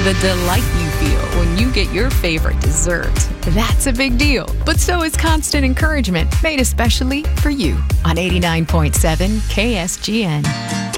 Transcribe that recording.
The delight you feel when you get your favorite dessert. That's a big deal. But so is constant encouragement made especially for you on 89.7 KSGN.